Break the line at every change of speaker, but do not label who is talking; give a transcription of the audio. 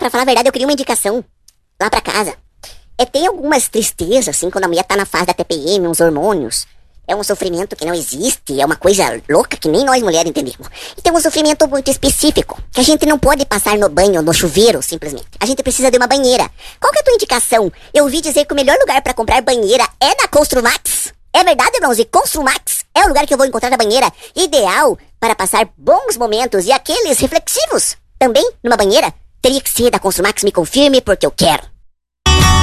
pra falar a verdade, eu queria uma indicação lá pra casa. Tem algumas tristezas, assim, quando a mulher tá na fase da TPM, uns hormônios. É um sofrimento que não existe, é uma coisa louca que nem nós mulheres entendemos. E tem um sofrimento muito específico, que a gente não pode passar no banho, no chuveiro, simplesmente. A gente precisa de uma banheira. Qual que é a tua indicação? Eu ouvi dizer que o melhor lugar pra comprar banheira é na Construmax. É verdade, Bronze? Construmax é o lugar que eu vou encontrar a banheira ideal para passar bons momentos e aqueles reflexivos. Também, numa banheira, teria que ser da Construmax, me confirme, porque eu quero.